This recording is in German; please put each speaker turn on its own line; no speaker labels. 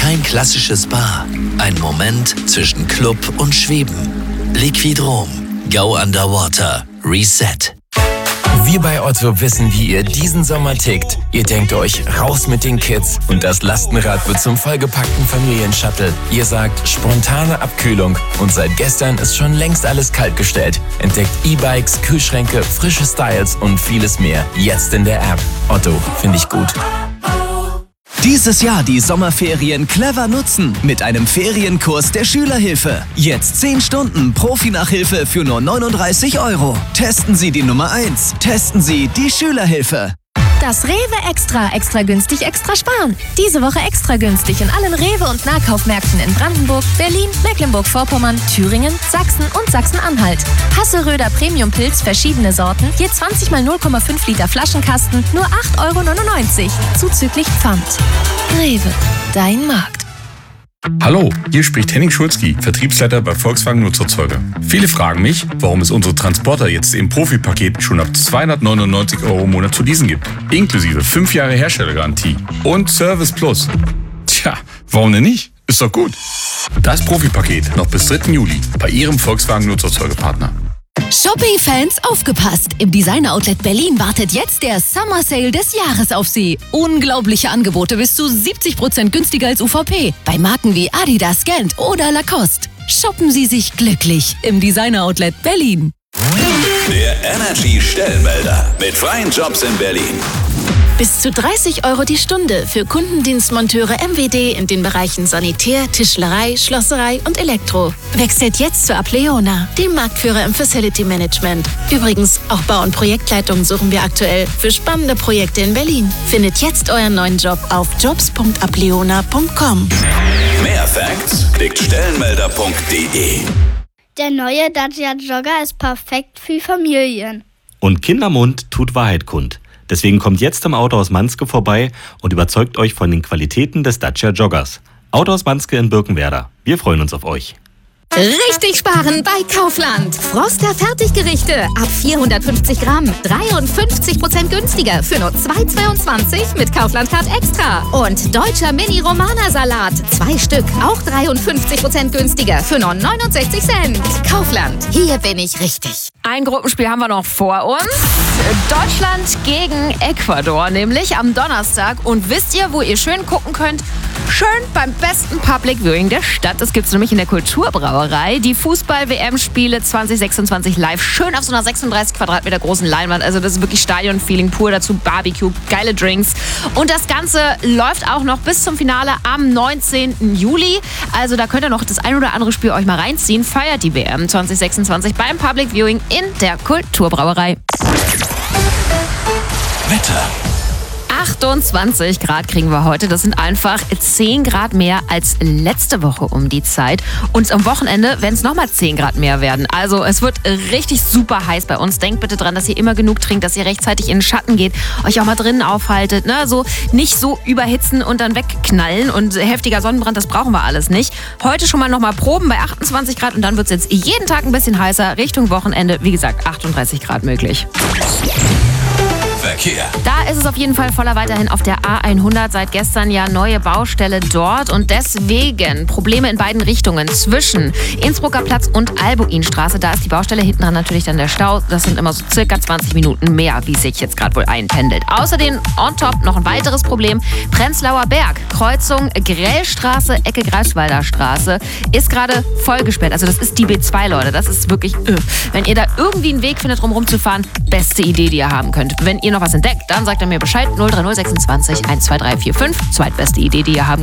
Kein klassisches Spa. Ein Moment zwischen Club und Schweben. Liquidrom. Go Underwater. Reset.
Wir bei Otto wissen, wie ihr diesen Sommer tickt. Ihr denkt euch, raus mit den Kids und das Lastenrad wird zum vollgepackten Familienshuttle. Ihr sagt, spontane Abkühlung und seit gestern ist schon längst alles kaltgestellt. Entdeckt E-Bikes, Kühlschränke, frische Styles und vieles mehr. Jetzt in der App. Otto, finde ich gut.
Dieses Jahr die Sommerferien clever nutzen mit einem Ferienkurs der Schülerhilfe. Jetzt 10 Stunden Profi-Nachhilfe für nur 39 €. Testen Sie die Nummer 1. Testen Sie die Schülerhilfe.
Das Rewe Extra günstig, extra sparen. Diese Woche extra günstig in allen Rewe- und Nahkaufmärkten in Brandenburg, Berlin, Mecklenburg-Vorpommern, Thüringen, Sachsen und Sachsen-Anhalt. Hasseröder Premium-Pilz, verschiedene Sorten, je 20 x 0,5 Liter Flaschenkasten, nur 8,99 €, zuzüglich Pfand. Rewe, dein Markt.
Hallo, hier spricht Henning Schulzki, Vertriebsleiter bei Volkswagen Nutzerzeuger. Viele fragen mich, warum es unsere Transporter jetzt im Profi-Paket schon ab 299 € im Monat zu leasen gibt. Inklusive 5 Jahre Herstellergarantie und Service Plus. Tja, warum denn nicht? Ist doch gut. Das Profi-Paket noch bis 3. Juli bei Ihrem Volkswagen Nutzerzeugerpartner.
Shopping-Fans, aufgepasst! Im Designer-Outlet Berlin wartet jetzt der Summer Sale des Jahres auf Sie. Unglaubliche Angebote bis zu 70% günstiger als UVP. Bei Marken wie Adidas, Gant oder Lacoste. Shoppen Sie sich glücklich im Designer-Outlet Berlin.
Der Energy Stellenmelder mit freien Jobs in Berlin.
Bis zu 30 € die Stunde für Kundendienstmonteure MWD in den Bereichen Sanitär, Tischlerei, Schlosserei und Elektro. Wechselt jetzt zu Apleona, dem Marktführer im Facility Management. Übrigens, auch Bau- und Projektleitung suchen wir aktuell für spannende Projekte in Berlin. Findet jetzt euren neuen Job auf jobs.apleona.com.
Mehr Facts klickt stellenmelder.de.
Der neue Dacia Jogger ist perfekt für Familien.
Und Kindermund tut Wahrheit kund. Deswegen kommt jetzt im Autohaus Manske vorbei und überzeugt euch von den Qualitäten des Dacia Joggers. Autohaus Manske in Birkenwerder. Wir freuen uns auf euch.
Richtig sparen bei Kaufland. Froster Fertiggerichte ab 450 Gramm. 53% günstiger für nur 2,22 mit Kaufland-Card Extra. Und deutscher Mini-Romana-Salat. 2 Stück, auch 53% günstiger für nur 69 Cent. Kaufland, hier bin ich richtig.
Ein Gruppenspiel haben wir noch vor uns. Deutschland gegen Ecuador, nämlich am Donnerstag. Und wisst ihr, wo ihr schön gucken könnt? Schön beim besten Public Viewing der Stadt. Das gibt's nämlich in der Kulturbrauerei. Die Fußball-WM-Spiele 2026 live. Schön auf so einer 36 Quadratmeter großen Leinwand. Also das ist wirklich Stadion-Feeling pur. Dazu Barbecue, geile Drinks. Und das Ganze läuft auch noch bis zum Finale am 19. Juli. Also da könnt ihr noch das ein oder andere Spiel euch mal reinziehen. Feiert die WM 2026 beim Public Viewing in der Kulturbrauerei.
Wetter.
28 Grad kriegen wir heute. Das sind einfach 10 Grad mehr als letzte Woche um die Zeit. Und am Wochenende werden es nochmal 10 Grad mehr werden. Also es wird richtig super heiß bei uns. Denkt bitte dran, dass ihr immer genug trinkt, dass ihr rechtzeitig in den Schatten geht, euch auch mal drinnen aufhaltet. Ne? So nicht so überhitzen und dann wegknallen. Und heftiger Sonnenbrand, das brauchen wir alles nicht. Heute schon mal nochmal proben bei 28 Grad und dann wird es jetzt jeden Tag ein bisschen heißer. Richtung Wochenende, wie gesagt, 38 Grad möglich.
Verkehr.
Da ist es auf jeden Fall voller weiterhin auf der A100. Seit gestern ja neue Baustelle dort und deswegen Probleme in beiden Richtungen zwischen Innsbrucker Platz und Albuinstraße. Da ist die Baustelle, hinten dran natürlich dann der Stau. Das sind immer so circa 20 Minuten mehr, wie sich jetzt gerade wohl einpendelt. Außerdem on top noch ein weiteres Problem. Prenzlauer Berg, Kreuzung Grellstraße, Ecke Greifswalder Straße ist gerade voll gesperrt. Also das ist die B2, Leute. Das ist wirklich, wenn ihr da irgendwie einen Weg findet, drum rumzufahren, beste Idee, die ihr haben könnt. Wenn ihr noch was entdeckt, dann sagt ihr mir Bescheid. 03026 12345. Zweitbeste Idee, die ihr haben